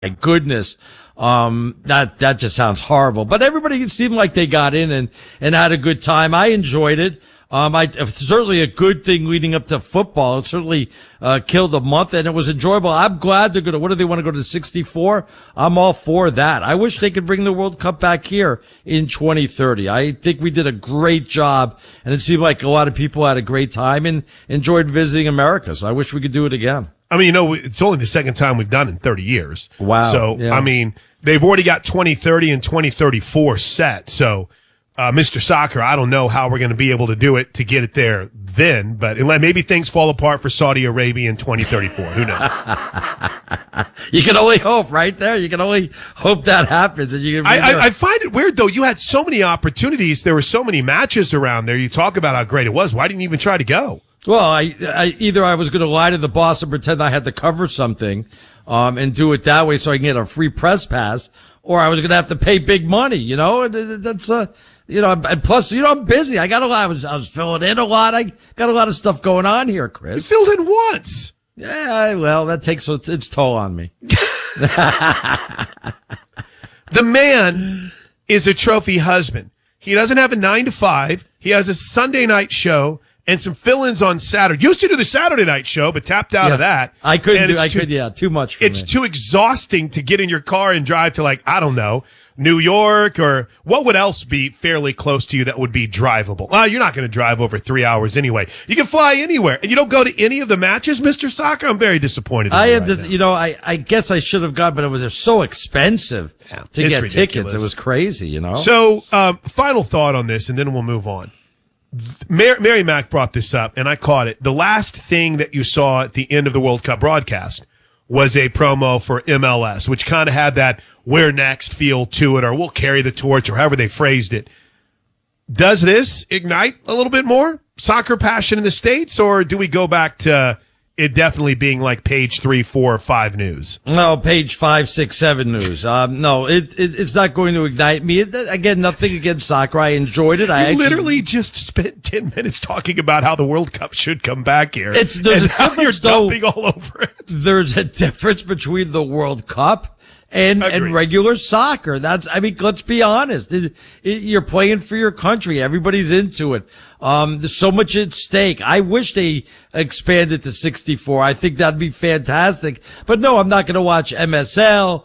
goodness. That just sounds horrible, but everybody seemed like they got in and had a good time. I enjoyed it. It's certainly a good thing leading up to football. It certainly, killed the month and it was enjoyable. I'm glad they're what do they want to go to 64? I'm all for that. I wish they could bring the World Cup back here in 2030. I think we did a great job and it seemed like a lot of people had a great time and enjoyed visiting America. So I wish we could do it again. I mean, it's only the second time we've done it in 30 years. Wow. So, yeah. I mean, they've already got 2030 and 2034 set. So, Mr. Soccer, I don't know how we're going to be able to do it to get it there then, but maybe things fall apart for Saudi Arabia in 2034. Who knows? You can only hope, right there. You can only hope that happens. And you can I find it weird, though. You had so many opportunities. There were so many matches around there. You talk about how great it was. Why didn't you even try to go? Well, either I was going to lie to the boss and pretend I had to cover something, and do it that way so I can get a free press pass, or I was going to have to pay big money, that's, and plus, I'm busy. I got a lot. I was filling in a lot. I got a lot of stuff going on here, Chris. You filled in once. Yeah, well, that takes its toll on me. The man is a trophy husband. He doesn't have a 9-to-5. He has a Sunday night show and some fill-ins on Saturday. Used to do the Saturday night show, but tapped out of that. I couldn't too much for me. It's too exhausting to get in your car and drive to, I don't know, New York, or what would else be fairly close to you that would be drivable? Well, you're not going to drive over 3 hours anyway. You can fly anywhere, and you don't go to any of the matches, Mr. Soccer? I'm very disappointed. I guess I should have gone, but it was so expensive to get ridiculous. Tickets. It was crazy, So, final thought on this, and then we'll move on. Mary Mack brought this up, and I caught it. The last thing that you saw at the end of the World Cup broadcast was a promo for MLS, which kind of had that "we're next" feel to it, or "we'll carry the torch," or however they phrased it. Does this ignite a little bit more soccer passion in the States, or do we go back to it definitely being like page 3, 4, or 5 news? No, page 5, 6, 7 news. No, it's not going to ignite me. Again, nothing against soccer. I enjoyed it. I literally just spent 10 minutes talking about how the World Cup should come back here. There's how you're dumping all over it. There's a difference between the World Cup and regular soccer. Let's be honest. You're playing for your country. Everybody's into it. There's so much at stake. I wish they expanded to 64. I think that'd be fantastic. But no, I'm not going to watch MSL,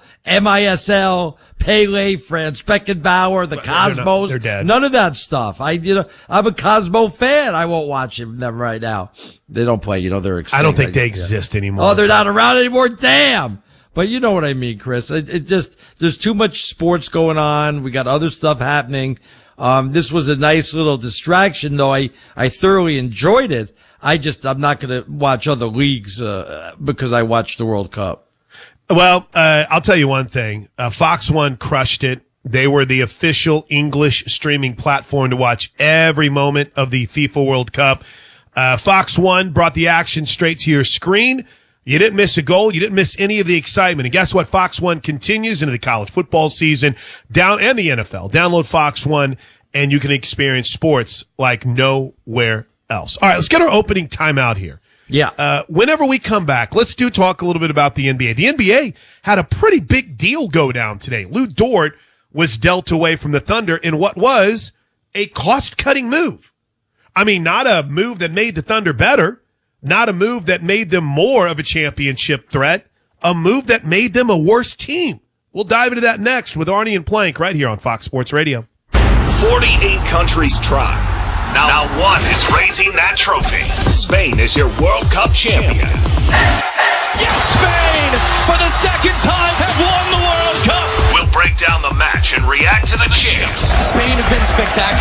MISL, Pele, Franz Beckenbauer, the Cosmos. They're dead. None of that stuff. I'm a Cosmo fan. I won't watch them right now. They don't play, they're extinct. I don't think they exist anymore. Oh, they're not around anymore. Damn. But you know what I mean, Chris. There's too much sports going on. We got other stuff happening. This was a nice little distraction, though. I thoroughly enjoyed it. I'm not going to watch other leagues, because I watched the World Cup. Well, I'll tell you one thing. Fox One crushed it. They were the official English streaming platform to watch every moment of the FIFA World Cup. Fox One brought the action straight to your screen. You didn't miss a goal. You didn't miss any of the excitement. And guess what? Fox One continues into the college football season and the NFL. Download Fox One, and you can experience sports like nowhere else. All right, let's get our opening timeout here. Yeah. Whenever we come back, let's talk a little bit about the NBA. The NBA had a pretty big deal go down today. Lou Dort was dealt away from the Thunder in what was a cost-cutting move. I mean, not a move that made the Thunder better. Not a move that made them more of a championship threat, a move that made them a worse team. We'll dive into that next with Arnie and Plank right here on Fox Sports Radio. 48 countries tried. Now one is raising that trophy. Spain is your World Cup champion. Yes, Spain, for the second time, have won the World Cup. We'll break down the match and react to the champs. Spain have been spectacular.